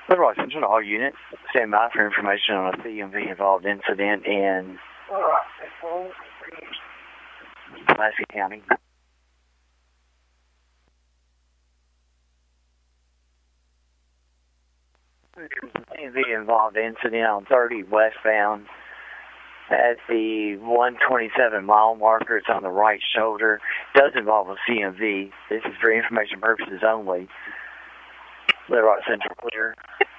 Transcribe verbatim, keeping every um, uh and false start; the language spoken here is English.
Little Rock Central, all units, stand by for information on a C M V involved incident in Pulaski County. There's a C M V involved incident on thirty westbound at the one twenty-seven mile marker. It's on the right shoulder. It does involve a C M V. This is for information purposes only. Little Rock Central clear.